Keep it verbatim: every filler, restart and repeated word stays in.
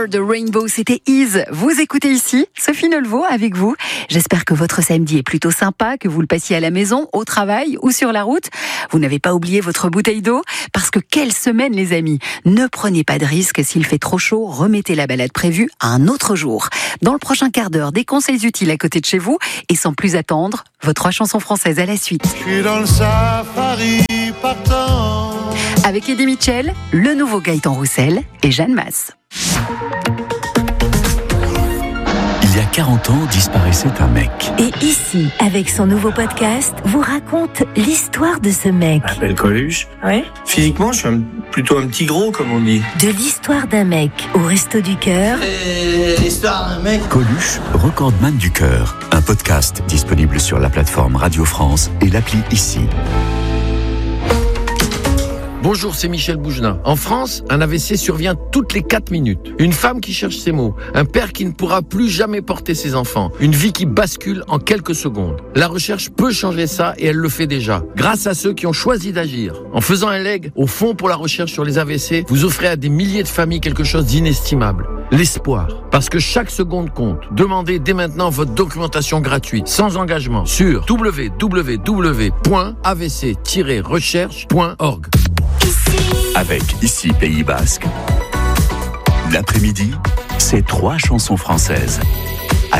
Over the Rainbow, c'était Ease. Vous écoutez ici Sophie Nelvaux avec vous. J'espère que votre samedi est plutôt sympa, que vous le passiez à la maison, au travail ou sur la route. Vous n'avez pas oublié votre bouteille d'eau, parce que quelle semaine les amis. Ne prenez pas de risque, s'il fait trop chaud, remettez la balade prévue à un autre jour. Dans le prochain quart d'heure, des conseils utiles à côté de chez vous, et sans plus attendre, vos trois chansons françaises à la suite. Je suis dans le safari partant. Avec Eddie Mitchell, le nouveau Gaëtan Roussel et Jeanne Masse. Il y a quarante ans, disparaissait un mec. Et ici, avec son nouveau podcast, vous raconte l'histoire de ce mec. Je m'appelle Coluche. Ouais. Physiquement, je suis un, plutôt un petit gros, comme on dit. De l'histoire d'un mec au Resto du Cœur. Et l'histoire d'un mec. Coluche, recordman du cœur. Un podcast disponible sur la plateforme Radio France et l'appli Ici. Bonjour, c'est Michel Boujna. En France, un A V C survient toutes les quatre minutes. Une femme qui cherche ses mots, un père qui ne pourra plus jamais porter ses enfants, une vie qui bascule en quelques secondes. La recherche peut changer ça et elle le fait déjà, grâce à ceux qui ont choisi d'agir. En faisant un leg au Fonds pour la recherche sur les A V C, vous offrez à des milliers de familles quelque chose d'inestimable. L'espoir. Parce que chaque seconde compte. Demandez dès maintenant votre documentation gratuite, sans engagement, sur w w w point a v c tiret recherche point org. Avec Ici Pays Basque, l'après-midi, c'est trois chansons françaises.